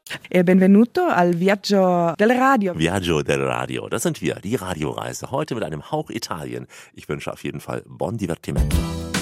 Benvenuto al Viaggio del Radio. Viaggio del Radio, das sind wir, die Radioreise. Heute mit einem Hauch Italien. Ich wünsche auf jeden Fall buon divertimento.